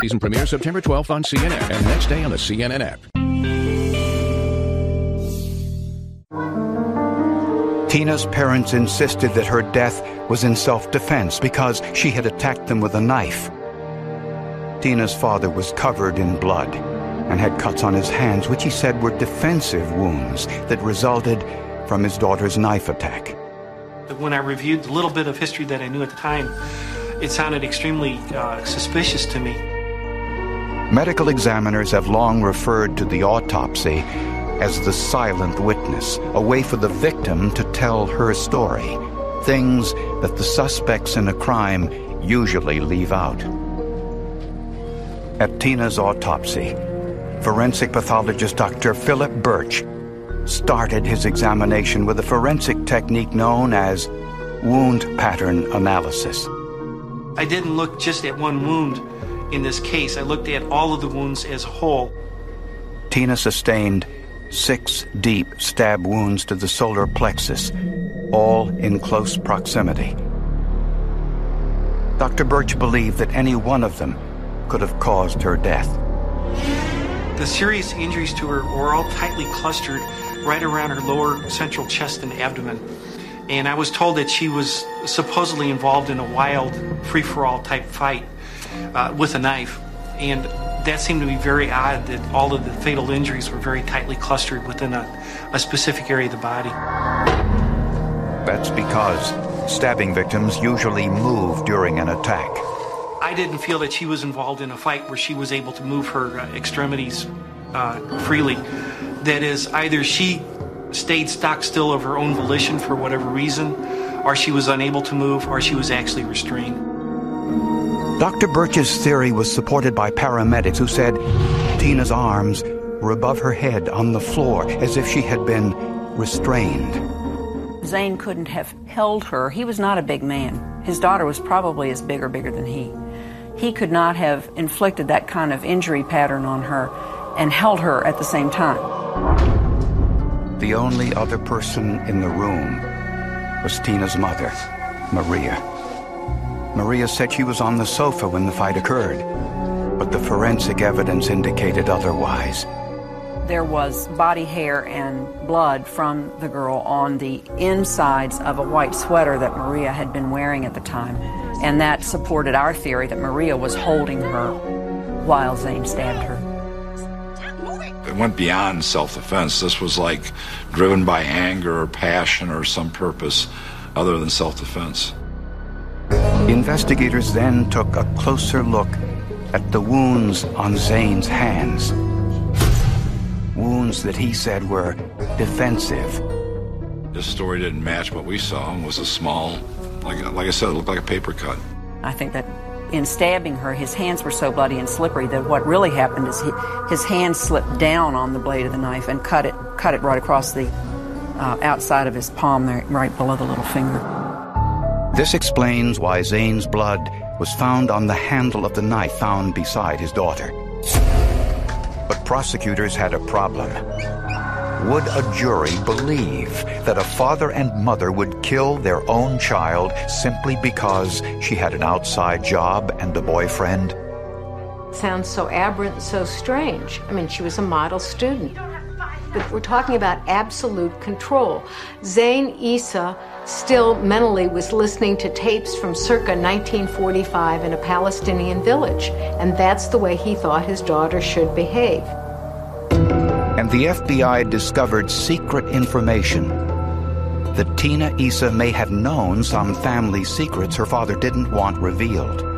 Season premiere September 12th on CNN and next day on the CNN app. Tina's parents insisted that her death was in self-defense because she had attacked them with a knife. Tina's father was covered in blood and had cuts on his hands, which he said were defensive wounds that resulted from his daughter's knife attack. When I reviewed the little bit of history that I knew at the time, it sounded extremely suspicious to me. Medical examiners have long referred to the autopsy as the silent witness, a way for the victim to tell her story, things that the suspects in a crime usually leave out. At Tina's autopsy, forensic pathologist Dr. Philip Birch started his examination with a forensic technique known as wound pattern analysis. I didn't look just at one wound in this case. I looked at all of the wounds as a whole. Tina sustained 6 deep stab wounds to the solar plexus, all in close proximity. Dr. Birch believed that any one of them could have caused her death. The serious injuries to her were all tightly clustered right around her lower central chest and abdomen. And I was told that she was supposedly involved in a wild, free-for-all type fight with a knife. And that seemed to be very odd that all of the fatal injuries were very tightly clustered within a specific area of the body. That's because stabbing victims usually move during an attack. I didn't feel that she was involved in a fight where she was able to move her extremities freely. That is, either she stayed stock still of her own volition for whatever reason, or she was unable to move, or she was actually restrained. Dr. Birch's theory was supported by paramedics who said Tina's arms were above her head on the floor as if she had been restrained. Zane couldn't have held her. He was not a big man. His daughter was probably as big or bigger than he. He could not have inflicted that kind of injury pattern on her and held her at the same time. The only other person in the room was Tina's mother, Maria. Maria said she was on the sofa when the fight occurred, but the forensic evidence indicated otherwise. There was body hair and blood from the girl on the insides of a white sweater that Maria had been wearing at the time, and that supported our theory that Maria was holding her while Zane stabbed her. It went beyond self-defense. This was like driven by anger or passion or some purpose other than self-defense. Investigators then took a closer look at the wounds on Zane's hands. Wounds that he said were defensive. This story didn't match what we saw. It was a small, like I said, it looked like a paper cut. I think that in stabbing her, his hands were so bloody and slippery that what really happened is his hand slipped down on the blade of the knife and cut it right across the outside of his palm there, right below the little finger. This explains why Zane's blood was found on the handle of the knife found beside his daughter. But prosecutors had a problem. Would a jury believe that a father and mother would kill their own child simply because she had an outside job and a boyfriend? Sounds so aberrant, so strange. I mean, she was a model student. But we're talking about absolute control. Zane Issa still mentally was listening to tapes from circa 1945 in a Palestinian village, and that's the way he thought his daughter should behave. And the FBI discovered secret information that Tina Issa may have known some family secrets her father didn't want revealed.